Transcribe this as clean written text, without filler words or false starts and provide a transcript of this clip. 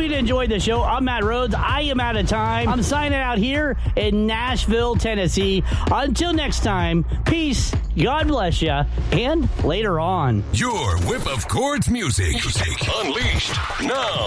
you enjoyed the show. I'm Matt Rhodes. I am out of time. I'm signing out here in Nashville, Tennessee. Until next time, peace, God bless you, and later on. Your whip of chords music. Unleashed now.